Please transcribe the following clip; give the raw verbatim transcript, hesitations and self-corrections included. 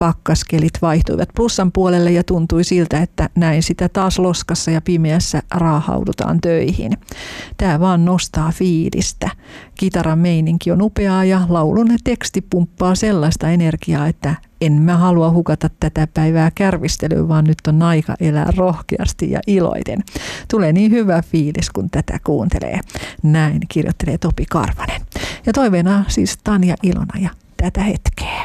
pakkaskelit vaihtuivat plussan puolelle ja tuntui siltä, että näin sitä taas loskassa ja pimeässä raahaudutaan töihin. Tää vaan nostaa fiilistä. Kitaran meininki on upeaa ja laulun teksti pumppaa sellaista energiaa, että en mä halua hukata tätä päivää kärvistelyyn, vaan nyt on aika elää rohkeasti ja iloiten. Tulee niin hyvä fiilis, kun tätä kuuntelee. Näin kirjoittelee Topi Karvanen. Ja toiveena siis Tanja Ilona ja tätä hetkeä.